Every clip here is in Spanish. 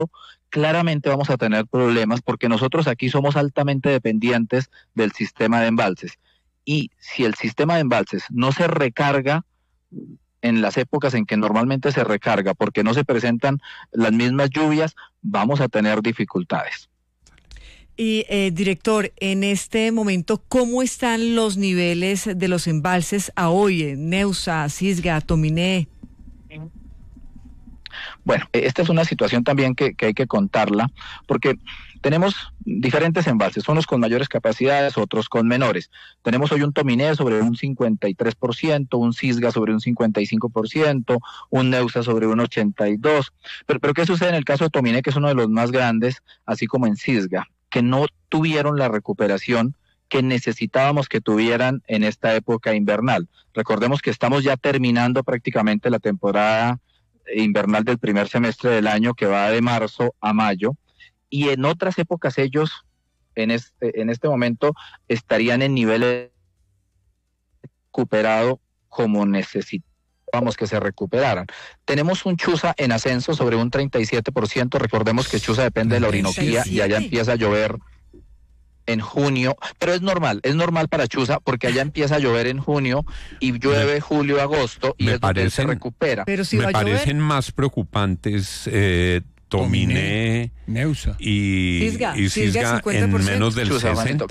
claramente vamos a tener problemas porque nosotros aquí somos altamente dependientes del sistema de embalses. Y si el sistema de embalses no se recarga en las épocas en que normalmente se recarga, porque no se presentan las mismas lluvias, vamos a tener dificultades. Y director, en este momento, ¿cómo están los niveles de los embalses a hoy? Neusa, Cisga, Tominé. Bueno, esta es una situación también que hay que contarla, porque tenemos diferentes embalses, unos con mayores capacidades, otros con menores. Tenemos hoy un Tominé sobre un 53%, un Cisga sobre un 55%, un Neusa sobre un 82%. Pero ¿qué sucede en el caso de Tominé, que es uno de los más grandes, así como en Cisga, que no tuvieron la recuperación que necesitábamos que tuvieran en esta época invernal? Recordemos que estamos ya terminando prácticamente la temporada invernal del primer semestre del año, que va de marzo a mayo, y en otras épocas ellos en este momento estarían en niveles recuperado como necesitábamos que se recuperaran. Tenemos un Chuza en ascenso sobre un 37%, recordemos que Chuza depende de la Orinoquía y allá empieza a llover en junio, pero es normal para Chuza porque allá empieza a llover en junio y llueve julio, agosto y es donde se recupera. Pero si me parecen más preocupantes Tominé, Neusa y Cisga en menos del Chuza, 60%.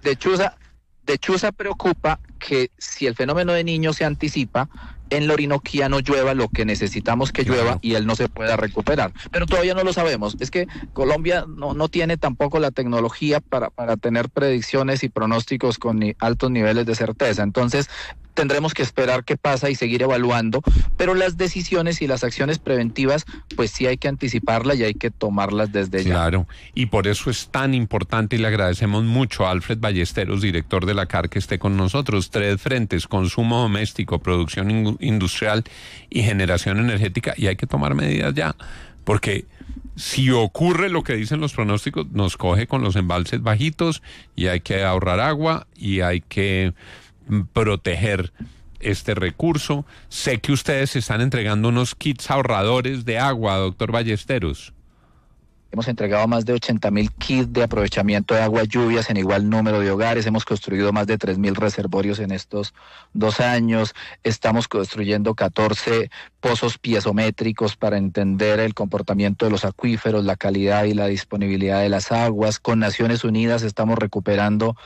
De Chuza preocupa que si el fenómeno de Niño se anticipa, en la Orinoquía no llueva lo que necesitamos que llueva y él no se pueda recuperar. Pero todavía no lo sabemos. Es que Colombia no tiene tampoco la tecnología para tener predicciones y pronósticos con altos niveles de certeza. Entonces, tendremos que esperar qué pasa y seguir evaluando, pero las decisiones y las acciones preventivas, pues sí hay que anticiparlas y hay que tomarlas desde ya. Claro, y por eso es tan importante y le agradecemos mucho a Alfred Ballesteros, director de la CAR, que esté con nosotros. 3 frentes: consumo doméstico, producción industrial y generación energética, y hay que tomar medidas ya, porque si ocurre lo que dicen los pronósticos, nos coge con los embalses bajitos y hay que ahorrar agua y hay que proteger este recurso. Sé que ustedes están entregando unos kits ahorradores de agua, doctor Ballesteros. Hemos entregado más de 80,000 kits de aprovechamiento de aguas lluvias en igual número de hogares. Hemos construido más de 3,000 reservorios en estos 2 años. Estamos construyendo 14 pozos piezométricos para entender el comportamiento de los acuíferos, la calidad y la disponibilidad de las aguas. Con Naciones Unidas estamos recuperando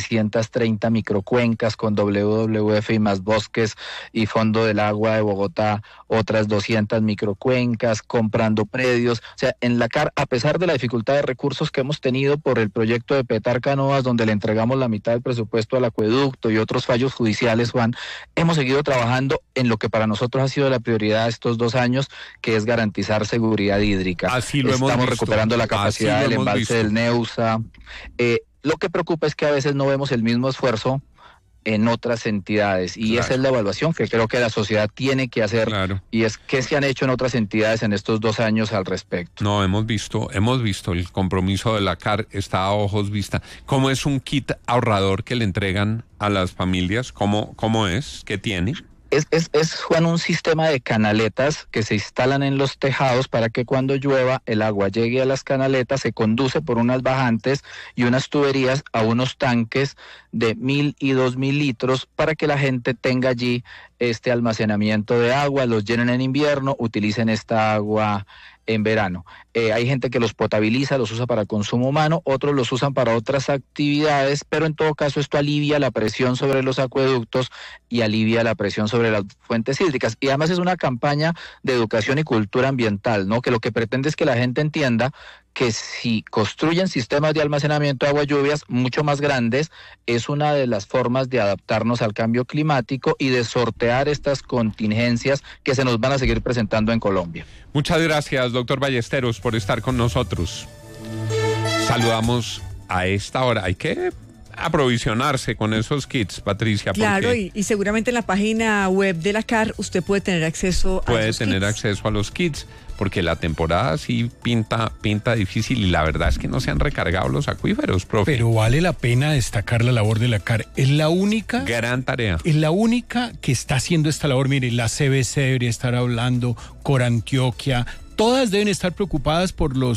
330 microcuencas, con WWF y Más Bosques y Fondo del Agua de Bogotá otras 200 microcuencas, comprando predios. O sea, en la CAR, a pesar de la dificultad de recursos que hemos tenido por el proyecto de Petar Canoas, donde le entregamos la mitad del presupuesto al acueducto y otros fallos judiciales, Juan, hemos seguido trabajando en lo que para nosotros ha sido la prioridad estos 2 años, que es garantizar seguridad hídrica. Así lo Estamos hemos recuperando la capacidad del embalse del Neusa. Lo que preocupa es que a veces no vemos el mismo esfuerzo en otras entidades, y esa es la evaluación que creo que la sociedad tiene que hacer, y es qué se han hecho en otras entidades en estos 2 años al respecto. No, hemos visto el compromiso de la CAR, está a ojos vista. ¿Cómo es un kit ahorrador que le entregan a las familias? ¿Cómo es? ¿Qué tiene? Es, Juan, un sistema de canaletas que se instalan en los tejados para que cuando llueva el agua llegue a las canaletas, se conduce por unas bajantes y unas tuberías a unos tanques de 1,000 y 2,000 litros para que la gente tenga allí este almacenamiento de agua, los llenen en invierno, utilicen esta agua en verano. Hay gente que los potabiliza, los usa para consumo humano, otros los usan para otras actividades, pero en todo caso esto alivia la presión sobre los acueductos y alivia la presión sobre las fuentes hídricas. Y además es una campaña de educación y cultura ambiental, ¿no? Que lo que pretende es que la gente entienda que si construyen sistemas de almacenamiento de aguas lluvias mucho más grandes, es una de las formas de adaptarnos al cambio climático y de sortear estas contingencias que se nos van a seguir presentando en Colombia. Muchas gracias, doctor Ballesteros, por estar con nosotros. Saludamos a esta hora. Hay que aprovisionarse con esos kits, Patricia. Claro, y seguramente en la página web de la CAR usted puede tener acceso a los kits, porque la temporada sí pinta difícil y la verdad es que no se han recargado los acuíferos, profe. Pero vale la pena destacar la labor de la CAR. Es la única... Gran tarea. Es la única que está haciendo esta labor. Mire, la CBC debería estar hablando, Corantioquia, todas deben estar preocupadas por los